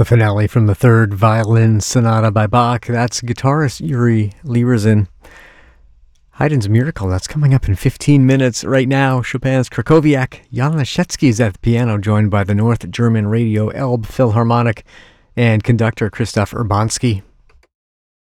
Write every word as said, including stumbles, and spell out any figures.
The finale from the third violin sonata by Bach. That's guitarist Yuri Lieberson. Haydn's Miracle, that's coming up in fifteen minutes. Right now, Chopin's Krakowiak. Jan Leschetski is at the piano, joined by the North German Radio Elbe Philharmonic and conductor Christoph Urbanski.